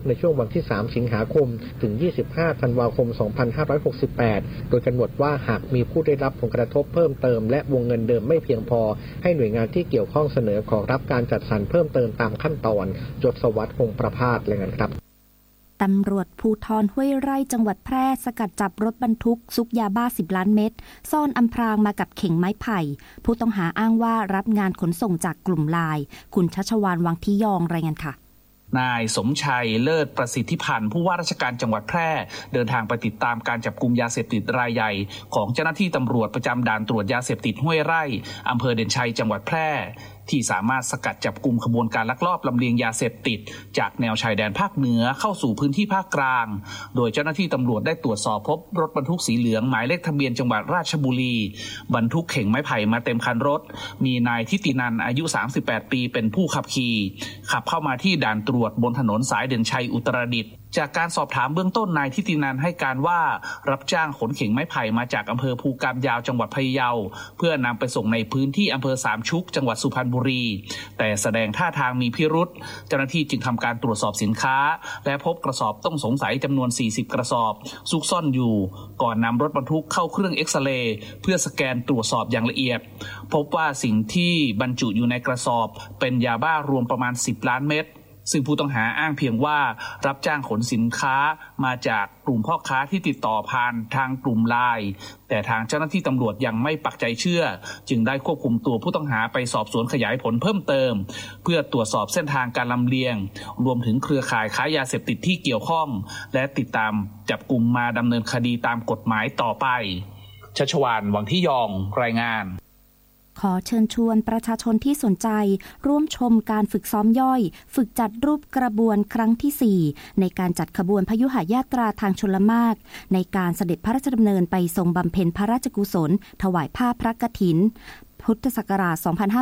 ในช่วงวันที่3สิงหาคมถึง25ธันวาคม2568โดยกำหนดว่าหากมีผู้ได้รับผลกระทบเพิ่มเติมและวงเงินเดิมไม่เพียงพอให้หน่วยงานที่เกี่ยวข้องเสนอขอรับการจัดสรรเพิ่มเติมตามขั้นตอนยศวัฒน์คงประภาสรายงานครับตำรวจภูธรห้วยไร่จังหวัดแพร่สกัดจับรถบรรทุกซุกยาบ้า10 ล้านเม็ดซ่อนอำพรางมากับเข่งไม้ไผ่ผู้ต้องหาอ้างว่ารับงานขนส่งจากกลุ่มไลน์คุณชัชวาลวังทิยองรายงานค่ะนายสมชัยเลิศประสิทธิพันธ์ผู้ว่าราชการจังหวัดแพร่เดินทางไปติดตามการจับกุมยาเสพติดรายใหญ่ของเจ้าหน้าที่ตำรวจประจำด่านตรวจยาเสพติดห้วยไร่อำเภอเด่นชัยจังหวัดแพร่ที่สามารถสกัดจับกุมขบวนการลักลอบลำเลียงยาเสพติดจากแนวชายแดนภาคเหนือเข้าสู่พื้นที่ภาคกลางโดยเจ้าหน้าที่ตำรวจได้ตรวจสอบพบรถบรรทุกสีเหลืองหมายเลขทะเบียนจังหวัดราชบุรีบรรทุกเข่งไม้ไผ่มาเต็มคันรถมีนายทิตินันท์อายุ38ปีเป็นผู้ขับขี่ขับเข้ามาที่ด่านตรวจบนถนนสายเด่นชัยอุตรดิตถ์จากการสอบถามเบื้องต้นนายทิตินันท์ให้การว่ารับจ้างขนเข่งไม้ไผ่มาจากอำเภอภูกามยาวจังหวัดพะเยาเพื่อนำไปส่งในพื้นที่อำเภอสามชุกจังหวัดสุพรรณบุรีแต่แสดงท่าทางมีพิรุษเจ้าหน้าที่จึงทำการตรวจสอบสินค้าและพบกระสอบต้องสงสัยจำนวน40กระสอบซุกซ่อนอยู่ก่อนนำรถบรรทุกเข้าเครื่องเอ็กซเรย์เพื่อสแกนตรวจสอบอย่างละเอียดพบว่าสิ่งที่บรรจุอยู่ในกระสอบเป็นยาบ้ารวมประมาณ10 ล้านเม็ดซึ่งผู้ต้องหาอ้างเพียงว่ารับจ้างขนสินค้ามาจากกลุ่มพ่อค้าที่ติดต่อผ่านทางกลุ่มไลน์แต่ทางเจ้าหน้าที่ตำรวจยังไม่ปักใจเชื่อจึงได้ควบคุมตัวผู้ต้องหาไปสอบสวนขยายผลเพิ่มเติมเพื่อตรวจสอบเส้นทางการลำเลียงรวมถึงเครือข่ายค้ายาเสพติดที่เกี่ยวข้องและติดตามจับกุมมาดำเนินคดีตามกฎหมายต่อไปชัชวาลวังทิยองรายงานขอเชิญชวนประชาชนที่สนใจร่วมชมการฝึกซ้อมย่อยฝึกจัดรูปกระบวนครั้งที่4ในการจัดขบวนพยุหยาตราทางชลมารในการเสด็จพระราชดำเนินไปทรงบำเพ็ญพระราชกุศลถวายผ้าพระกฐินพุทธศักราช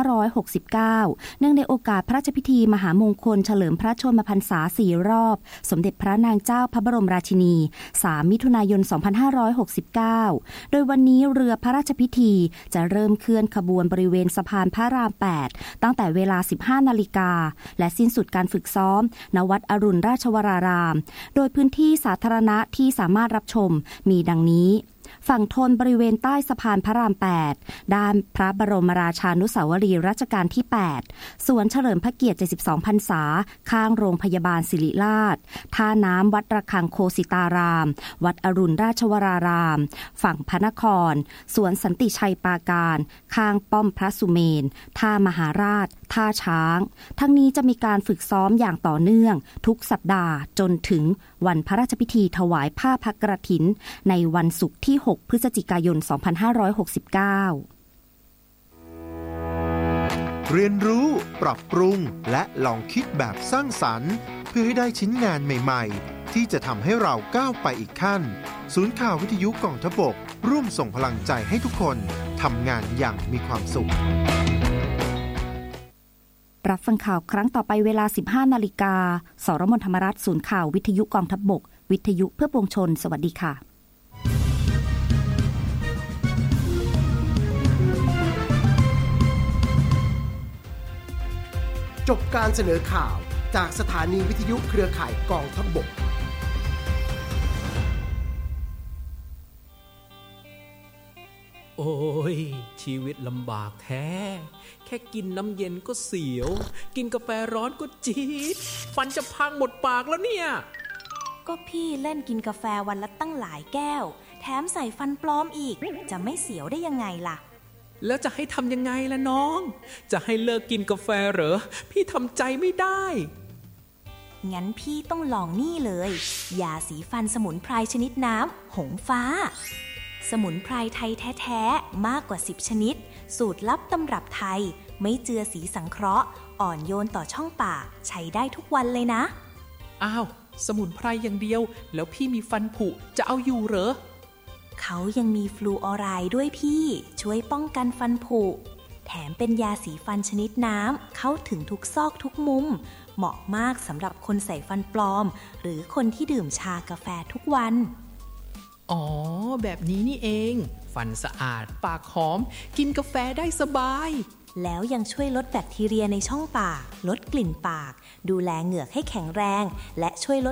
2569 เนื่องในโอกาสพระราชพิธีมหามงคลเฉลิมพระชนมพรรษา4 รอบสมเด็จพระนางเจ้าพระบรมราชินี3 มิถุนายน 2569 โดยวันนี้เรือพระราชพิธีจะเริ่มเคลื่อนขบวนบริเวณสะพานพระราม 8 ตั้งแต่เวลา 15 นาฬิกาและสิ้นสุดการฝึกซ้อมณวัดอรุณราชวรารามโดยพื้นที่สาธารณะที่สามารถรับชมมีดังนี้ฝั่งธนบริเวณใต้สะพานพระราม 8 ด้านพระบรมราชานุสาวรีย์รัชกาลที่ 8 สวนเฉลิมพระเกียรติ 72 พรรษาข้างโรงพยาบาลศิริราชท่าน้ำวัดระฆังโคสิตารามวัดอรุณราชวรารามฝั่งพระนครสวนสันติชัยปราการข้างป้อมพระสุเมนท่ามหาราชท่าช้างทั้งนี้จะมีการฝึกซ้อมอย่างต่อเนื่องทุกสัปดาห์จนถึงวันพระราชพิธีถวายผ้าพระกฐินในวันศุกร์ที่6 พฤศจิกายน 2569 เรียนรู้ปรับปรุงและลองคิดแบบสร้างสรรค์เพื่อให้ได้ชิ้นงานใหม่ๆที่จะทำให้เราก้าวไปอีกขั้นศูนย์ข่าววิทยุกองทพบกร่วมส่งพลังใจให้ทุกคนทำงานอย่างมีความสุขรับฟังข่าวครั้งต่อไปเวลา 15 นาฬิกาสรมนธรรมรัฐศูนย์ข่าววิทยุกองทัพบกวิทยุเพื่อปวงชนสวัสดีค่ะจบการเสนอข่าวจากสถานีวิทยุเครือข่ายกองทัพบกโอ้ยชีวิตลำบากแท้แค่กินน้ำเย็นก็เสียวกินกาแฟร้อนก็จี๊ดฟันจะพังหมดปากแล้วเนี่ยก็พี่เล่นกินกาแฟวันละตั้งหลายแก้วแถมใส่ฟันปลอมอีกจะไม่เสียวได้ยังไงล่ะแล้วจะให้ทำยังไงล่ะน้องจะให้เลิกกินกาแฟเหรอพี่ทำใจไม่ได้งั้นพี่ต้องลองนี่เลยยาสีฟันสมุนไพรชนิดน้ำหงฟ้าสมุนไพรไทยแท้ๆมากกว่า10ชนิดสูตรลับตำรับไทยไม่เจือสีสังเคราะห์อ่อนโยนต่อช่องปากใช้ได้ทุกวันเลยนะอ้าวสมุนไพรอย่างเดียวแล้วพี่มีฟันผุจะเอาอยู่เหรอเขายังมีฟลูออไรด์ด้วยพี่ช่วยป้องกันฟันผุแถมเป็นยาสีฟันชนิดน้ำเข้าถึงทุกซอกทุกมุมเหมาะมากสำหรับคนใส่ฟันปลอมหรือคนที่ดื่มชากาแฟทุกวันอ๋อแบบนี้นี่เองฟันสะอาดปากหอมกินกาแฟได้สบายแล้วยังช่วยลดแบคทีเรียในช่องปากลดกลิ่นปากดูแลเหงือกให้แข็งแรงและช่วยลด